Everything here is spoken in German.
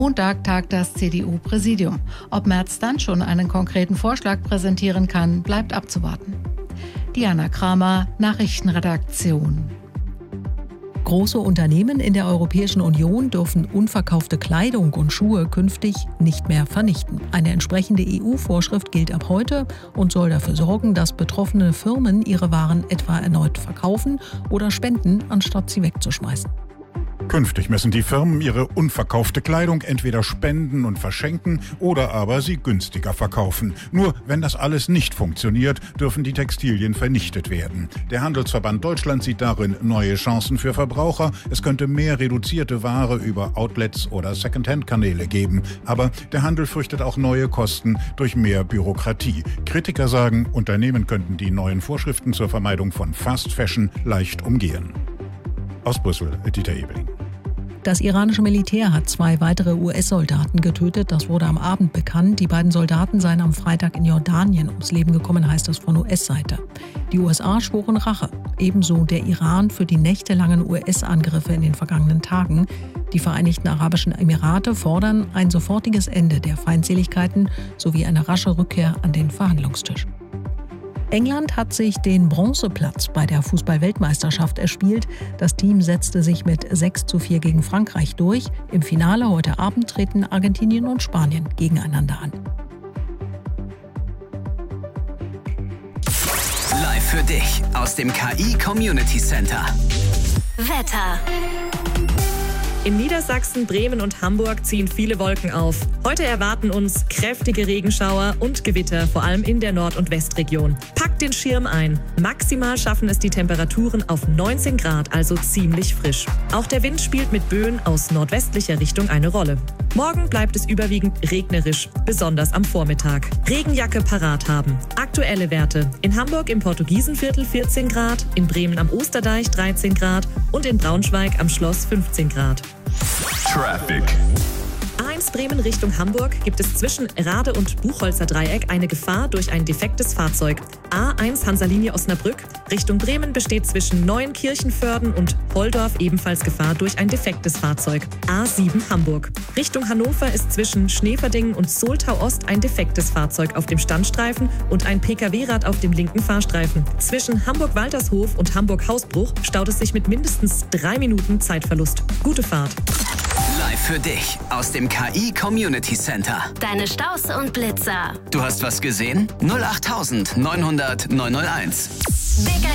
Montag tagt das CDU-Präsidium. Ob Merz dann schon einen konkreten Vorschlag präsentieren kann, bleibt abzuwarten. Diana Kramer, Nachrichtenredaktion. Große Unternehmen in der Europäischen Union dürfen unverkaufte Kleidung und Schuhe künftig nicht mehr vernichten. Eine entsprechende EU-Vorschrift gilt ab heute und soll dafür sorgen, dass betroffene Firmen ihre Waren etwa erneut verkaufen oder spenden, anstatt sie wegzuschmeißen. Künftig müssen die Firmen ihre unverkaufte Kleidung entweder spenden und verschenken oder aber sie günstiger verkaufen. Nur wenn das alles nicht funktioniert, dürfen die Textilien vernichtet werden. Der Handelsverband Deutschland sieht darin neue Chancen für Verbraucher. Es könnte mehr reduzierte Ware über Outlets oder Secondhand-Kanäle geben. Aber der Handel fürchtet auch neue Kosten durch mehr Bürokratie. Kritiker sagen, Unternehmen könnten die neuen Vorschriften zur Vermeidung von Fast Fashion leicht umgehen. Aus Brüssel, Dieter Ebeling. Das iranische Militär hat 2 weitere US-Soldaten getötet. Das wurde am Abend bekannt. Die beiden Soldaten seien am Freitag in Jordanien ums Leben gekommen, heißt es von US-Seite. Die USA schworen Rache. Ebenso der Iran für die nächtelangen US-Angriffe in den vergangenen Tagen. Die Vereinigten Arabischen Emirate fordern ein sofortiges Ende der Feindseligkeiten sowie eine rasche Rückkehr an den Verhandlungstisch. England hat sich den Bronzeplatz bei der Fußball-Weltmeisterschaft erspielt. Das Team setzte sich mit 6:4 gegen Frankreich durch. Im Finale heute Abend treten Argentinien und Spanien gegeneinander an. Live für dich aus dem KI Community Center. Wetter. In Niedersachsen, Bremen und Hamburg ziehen viele Wolken auf. Heute erwarten uns kräftige Regenschauer und Gewitter, vor allem in der Nord- und Westregion. Packt den Schirm ein. Maximal schaffen es die Temperaturen auf 19 Grad, also ziemlich frisch. Auch der Wind spielt mit Böen aus nordwestlicher Richtung eine Rolle. Morgen bleibt es überwiegend regnerisch, besonders am Vormittag. Regenjacke parat haben. Aktuelle Werte. In Hamburg im Portugiesenviertel 14 Grad, in Bremen am Osterdeich 13 Grad und in Braunschweig am Schloss 15 Grad. Traffic. A1 Bremen Richtung Hamburg gibt es zwischen Rade und Buchholzer Dreieck eine Gefahr durch ein defektes Fahrzeug. A1 Hansa-Linie Osnabrück Richtung Bremen besteht zwischen Neuenkirchenvörden und Holdorf ebenfalls Gefahr durch ein defektes Fahrzeug. A7 Hamburg Richtung Hannover ist zwischen Schneverdingen und Soltau Ost ein defektes Fahrzeug auf dem Standstreifen und ein Pkw-Rad auf dem linken Fahrstreifen. Zwischen Hamburg-Waltershof und Hamburg-Hausbruch staut es sich mit mindestens 3 Minuten Zeitverlust. Gute Fahrt. Live für dich aus dem KI Community Center. Deine Staus und Blitzer. Du hast was gesehen? 08900 901.